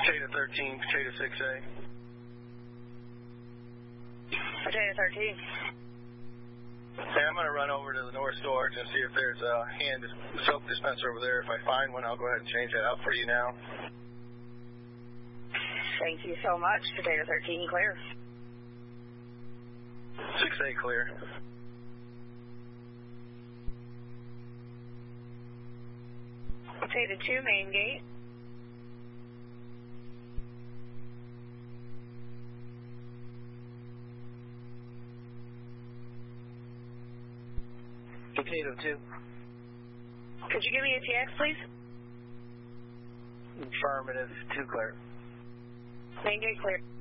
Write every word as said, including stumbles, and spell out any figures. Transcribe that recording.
Potato thirteen, Potato six A. Potato thirteen. Hey, I'm going to run over to the north storage and see if there's a hand soap dispenser over there. If I find one, I'll go ahead and change that out for you now. Thank you so much. Potato thirteen, clear. six A, clear. Potato two, main gate. Potato two. Could you give me a T X, please? Affirmative, two clear. Main gate clear.